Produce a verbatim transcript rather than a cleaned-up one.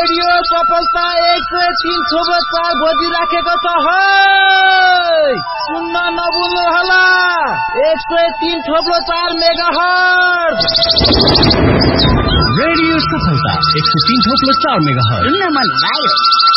Radio सफलता एक सय तीन थोप्लो चार बजी राखेको छ है। सुन्न नभुल्नु होला। एक सय तीन थोप्लो चार मेगाहर्ज। रेडियो सफलता एक सय तीन थोप्लो चार मेगाहर्ज। सुन्न मन लाग्यो।